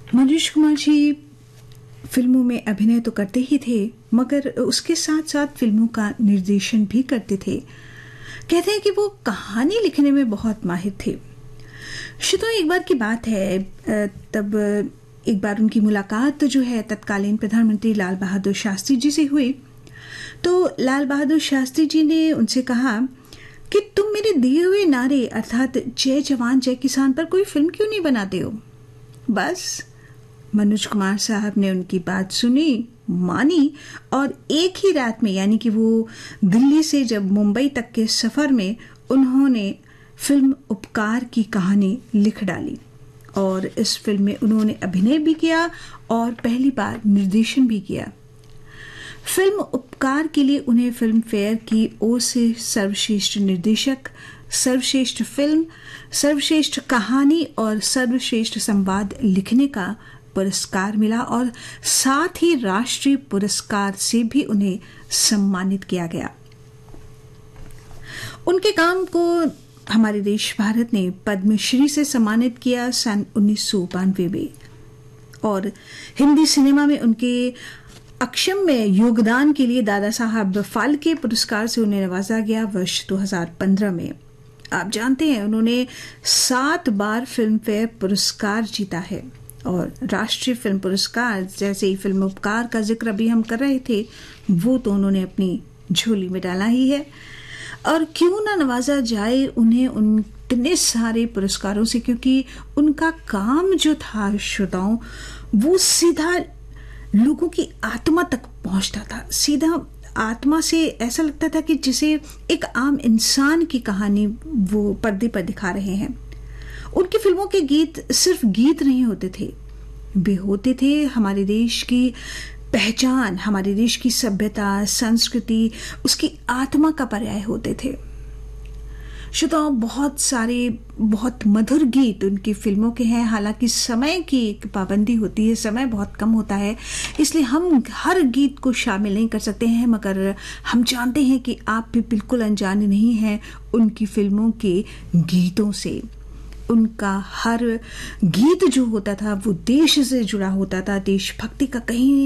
मनोज कुमार जी फिल्मों में अभिनय तो करते ही थे, मगर उसके साथ साथ फिल्मों का निर्देशन भी करते थे। कहते हैं कि वो कहानी लिखने में बहुत माहिर थे। तो एक बार की बात है, तब एक बार उनकी मुलाकात जो है तत्कालीन प्रधानमंत्री लाल बहादुर शास्त्री जी से हुई। तो लाल बहादुर शास्त्री जी ने उनसे कहा कि तुम मेरे दिए हुए नारे अर्थात जय जवान जय किसान पर कोई फिल्म क्यों नहीं बनाते हो। बस मनोज कुमार साहब ने उनकी बात सुनी, मानी और एक ही रात में, यानी कि वो दिल्ली से जब मुंबई तक के सफर में, उन्होंने फिल्म उपकार की कहानी लिख डाली और इस फिल्म में उन्होंने अभिनय भी किया और पहली बार निर्देशन भी किया। फिल्म उपकार के लिए उन्हें फिल्म फेयर की ओर से सर्वश्रेष्ठ निर्देशक, सर्वश्रेष्ठ फिल्म, सर्वश्रेष्ठ कहानी और सर्वश्रेष्ठ संवाद लिखने का पुरस्कार मिला और साथ ही राष्ट्रीय पुरस्कार से भी उन्हें सम्मानित किया गया। उनके काम को हमारे देश भारत ने पद्मश्री से सम्मानित किया सन 1992 में और हिंदी सिनेमा में उनके अक्षम्य योगदान के लिए दादा साहब फाल्के पुरस्कार से उन्हें नवाजा गया वर्ष 2015 में। आप जानते हैं उन्होंने 7 बार फिल्म फेयर पुरस्कार जीता है और राष्ट्रीय फिल्म पुरस्कार, जैसे ही फिल्म उपकार का जिक्र अभी हम कर रहे थे, वो तो उन्होंने अपनी झोली में डाला ही है। और क्यों ना नवाजा जाए उन्हें उन इतने सारे पुरस्कारों से, क्योंकि उनका काम जो था श्रोताओं, वो सीधा लोगों की आत्मा तक पहुंचता था। सीधा आत्मा से ऐसा लगता था कि जिसे एक आम इंसान की कहानी वो पर्दे पर दिखा रहे हैं। उनकी फिल्मों के गीत सिर्फ गीत नहीं होते थे, वे होते थे हमारे देश की पहचान, हमारे देश की सभ्यता, संस्कृति, उसकी आत्मा का पर्याय होते थे। श्रोताओं, बहुत सारे बहुत मधुर गीत उनकी फिल्मों के हैं। हालांकि समय की एक पाबंदी होती है, समय बहुत कम होता है, इसलिए हम हर गीत को शामिल नहीं कर सकते हैं, मगर हम जानते हैं कि आप भी बिल्कुल अनजान नहीं हैं उनकी फिल्मों के गीतों से। उनका हर गीत जो होता था वो देश से जुड़ा होता था, देशभक्ति का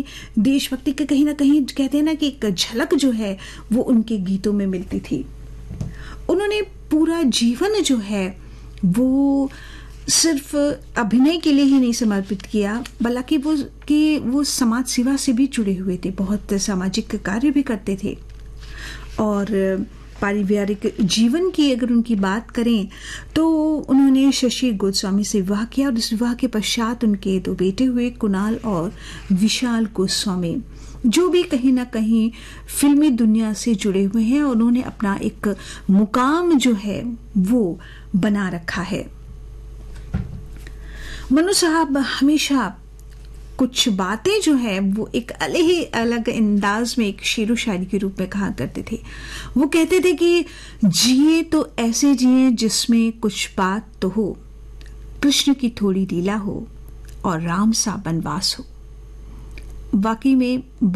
कहीं ना कहीं कहते हैं ना कि एक झलक जो है वो उनके गीतों में मिलती थी। उन्होंने पूरा जीवन जो है वो सिर्फ अभिनय के लिए ही नहीं समर्पित किया, बल्कि वो समाज सेवा से भी जुड़े हुए थे, बहुत सामाजिक कार्य भी करते थे। और पारिवारिक जीवन की अगर उनकी बात करें तो उन्होंने शशि गोस्वामी से विवाह किया और इस विवाह के पश्चात उनके 2 बेटे हुए, कुणाल और विशाल गोस्वामी, जो भी कहीं ना कहीं फिल्मी दुनिया से जुड़े हुए हैं। उन्होंने अपना एक मुकाम जो है वो बना रखा है। मनु साहब हमेशा कुछ बातें जो है वो एक अलग अंदाज में एक शेरो शायरी के रूप में कहा करते थे। वो कहते थे कि जिए तो ऐसे जिए जिसमें कुछ बात तो हो, कृष्ण की थोड़ी लीला हो और राम सा बनवास हो। वाकई में